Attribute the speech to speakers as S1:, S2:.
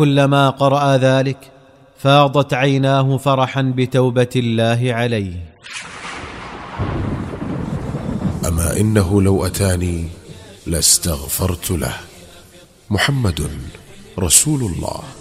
S1: كلما قرأ ذلك فاضت عيناه فرحا بتوبة الله عليه.
S2: أما إنه لو أتاني لاستغفرت له. محمد رسول الله.